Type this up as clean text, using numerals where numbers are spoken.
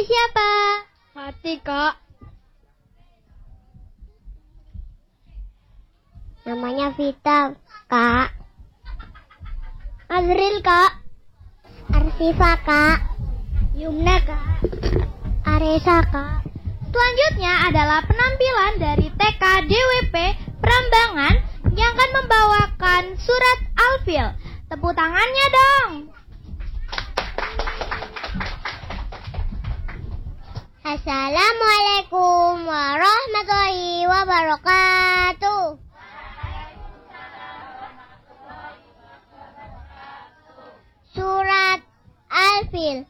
siapa? Mati, Kak. Namanya Vita, Kak. Azril, Kak. Arsifa, Kak. Yumna, Kak. Aresa, Kak. Selanjutnya adalah penampilan dari TK DWP Prambangan yang akan membawakan surat Alfil. Tepuk tangannya dong. Assalamualaikum warahmatullahi wabarakatuh. Surat Al-Fil.